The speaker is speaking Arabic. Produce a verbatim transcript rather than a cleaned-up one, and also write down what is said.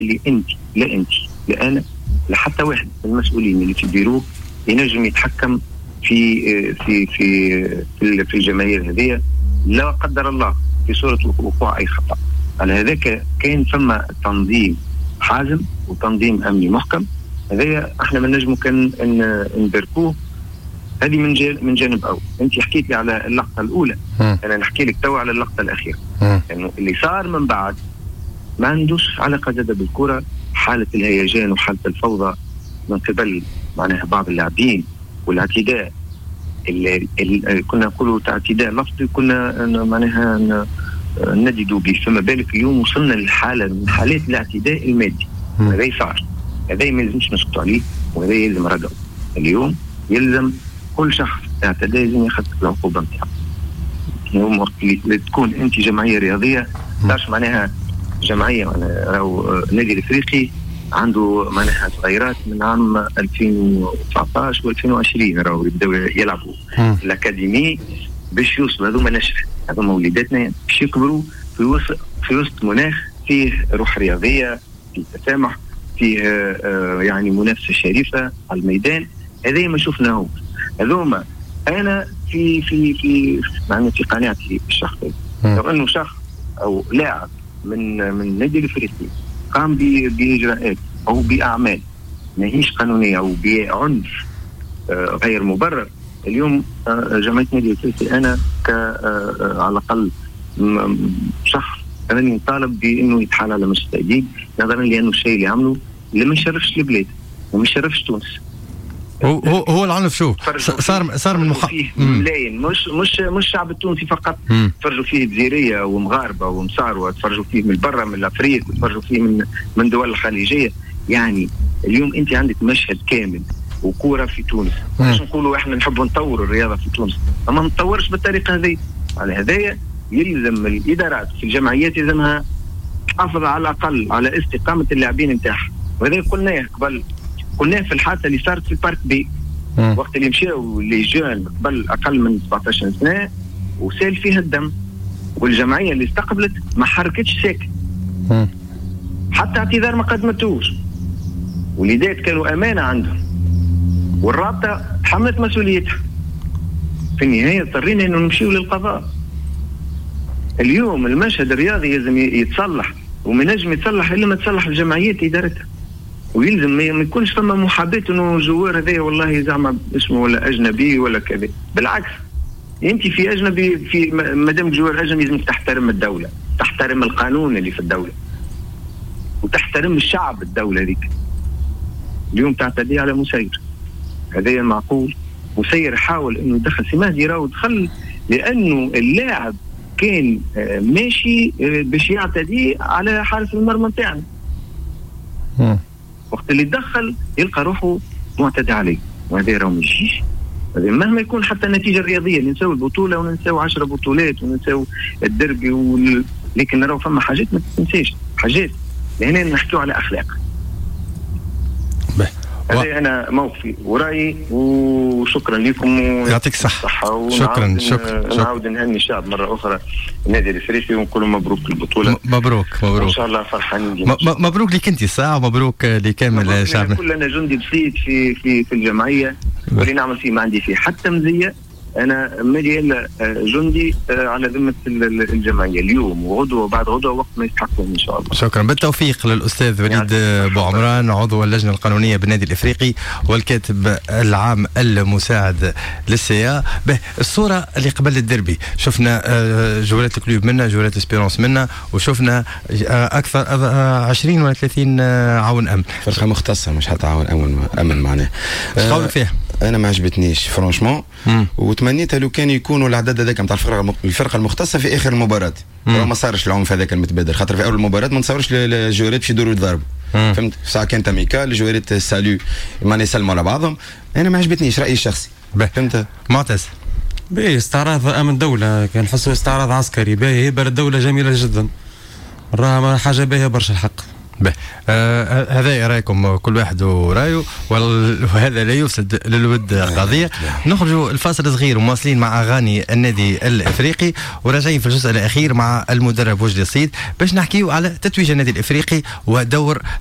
اللي انت لا انت لا انا لا حتى واحد من المسؤولين اللي في البيرو ينجم يتحكم في في في في, في الجماهير هذه، لا قدر الله في صورة وقوع أي خطأ. على هذاك كان ثم تنظيم حازم وتنظيم أمني محكم. هذا احنا ما نجمو كان ندركوه. هذه من جانب من جانب أول. أنت حكيت لي على اللقطة الأولى، أنا نحكي لك تو على اللقطة الأخيرة. لأنه يعني اللي صار من بعد ما عندوش علاقة جدا بالكرة، حالة الهيجان وحالة الفوضى من قبل معناها بعض اللاعبين والاعتداء اللي, اللي كنا نقولوا اعتداء لفظي كنا معناها نددوا به، فما بالك اليوم وصلنا للحالة من حالات الاعتداء المادي. هذا صار، هذا ما يلزمش نسكت عليه، وهذا يلزم ردعه. اليوم يلزم كل شخص اعتداء لازم ياخذ العقوبة نتاعه. اليوم وقت اللي تكون انت جمعية رياضية صارش معناها جمعية معناها راهو النادي الافريقي عنده معناها صغيرات من عام ألفين وتسعطاش وألفين وعشرين راهو يبداو يلعبوا الاكاديمي باش يوصلوا هذوما نشر هذوما وليداتنا باش يكبروا في وسط في وسط مناخ فيه روح رياضيه، فيه تسامح، فيه آه يعني منافسه شريفه على الميدان. هذا ما شفناه هذوما. انا في في في معناها في قناعتي الشخصيه لو انه شخص او لاعب من من النادي الافريقي قام باجراءات او باعمال ماهيش قانونيه او بعنف آه غير مبرر، اليوم آه جمعيه النادي الافريقي انا ك آه على الاقل شخص راني نطالب بانه يتحال على مجلس التأديب، نظرا لانه الشيء اللي عمله اللي ما يشرفش البلاد وما يشرفش تونس. هو هو هو العنف شوف صار صار من مح... ملايين مش مش مش الشعب التونسي فقط، تفرجوا فيه جزيريه ومغاربه ومصاروه، تفرجوا فيه من برا من الافريق، تفرجوا فيه من من دول الخليجيه. يعني اليوم انت عندك مشهد كامل وكوره في تونس. باش نقولوا احنا نحبوا نطوروا الرياضه في تونس، اما ما نطورش بالطريقه هذه. على هذايا يلزم الادارات في الجمعيات يلزمها تحافظ على الاقل على استقامه اللاعبين نتاعها، وهذا قلناه قبل، قلناه في الحادثه اللي صارت في البارك بي مم. وقت اللي مشاو لي جون قبل اقل من سبعطاش سنه وسال فيها الدم، والجمعيه اللي استقبلت ما حركتش ساكت حتى اعتذار ما قدمتوش، وليدات كانوا امانه عندهم والرابطه تحملت مسؤوليتها. في النهايه اضطرينا انه نمشيو للقضاء. اليوم المشهد الرياضي لازم يتصلح، وما نجم يتصلح الا ما تصلح الجمعيات ادارتها، ويلزم ما يكونش فما محاباه انه جوار هذا والله زعما اسمه ولا اجنبي ولا كذا. بالعكس انت في اجنبي في مادام جوار اجنبي لازم تحترم الدوله، تحترم القانون اللي في الدوله، وتحترم الشعب الدوله ذيك. اليوم تعتدي على مسير، هذا معقول؟ مسير حاول انه يدخل سماهدي راهو دخل لانه اللاعب كان ماشي باش يعتدي على حارس المرمى نتاعنا. وقت اللي دخل يلقى روحه معتدي عليه، وهذا راه ما يجيش. مهما يكون حتى النتيجه الرياضيه ننساو البطوله وننساو عشرة بطولات وننساو الدربي وال... لكن راهو فما حاجات ما تنساش، حاجات هنا نحكيو على اخلاق. هذا أنا موقفي ورأيي، وشكرا لكم يعطيك الصحة. شكرا شكرا نعاود نهني الشعب مرة أخرى النادي الإفريقي ونقول مبروك البطولة. مبروك مبروك إن شاء الله فرحانين. مبروك لك أنت الساعة، ومبروك لكامل شعبنا. كلنا جندي بسيط في في في الجمعية، واللي نعمل فيه ما عندي فيه حتى مزية. أنا مالي إلا جندي على ذمة الجمعية اليوم وغدوة وبعد غدوة وقت ما يستحقون إن شاء الله. شكرا، بالتوفيق للأستاذ وليد بوعمران عضو اللجنة القانونية بالنادي الإفريقي والكاتب العام المساعد للسيا. به الصورة اللي قبل الدربي شفنا جولات الكلوب منا، جولات اسبيرونس منا، وشفنا أكثر عشرين ولا ثلاثين عون أمن. فرقة مختصة مش حتى عون أمن أمن معناه. ايش قولك فيها؟ أنا ما عجبتنيش فرانشمون، وتمنيتها لو كان يكونوا العدد هذاك نتاع الفرقه الفرقه المختصه في اخر المباراه، ما صارش العنف هذاك المتبادل، خاطر في اول المباراه ما نتصورش الجوارات باش يدوروا يتضاربوا، فهمت؟ ساعه كانت اميكال الجوارات سالو ماني يسلموا على بعضهم. انا ما عجبتنيش رايي الشخصي، فهمت؟ معتز باهي استعراض امن دوله، كان نحسوا استعراض عسكري باهي، بلد دوله جميله جدا، راها حاجه باهيه برشا الحق. آه هذا رايكم كل واحد ورايه، وهذا لا يفسد للود قضيه. نخرجوا الفاصل صغير ومواصلين مع اغاني النادي الافريقي، وراجعين في الجزء الاخير مع المدرب وجدي الصيد باش نحكيو على تتويج النادي الافريقي ودور